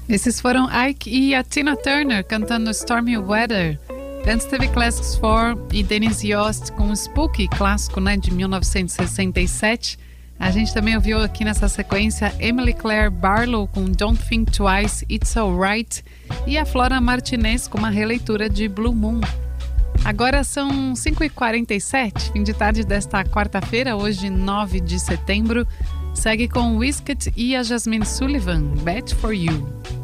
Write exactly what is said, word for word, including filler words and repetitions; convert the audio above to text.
Esses foram Ike e a Tina Turner cantando Stormy Weather. Antes teve Classics quatro e Dennis Yost com Spooky, clássico, né, de mil novecentos e sessenta e sete. A gente também ouviu aqui nessa sequência Emily Claire Barlow com Don't Think Twice, It's Alright, e a Flora Martinez com uma releitura de Blue Moon. Agora são cinco e quarenta e sete, fim de tarde desta quarta-feira, hoje nove de setembro. Segue com Wizkid e a Jasmine Sullivan, Bad For You.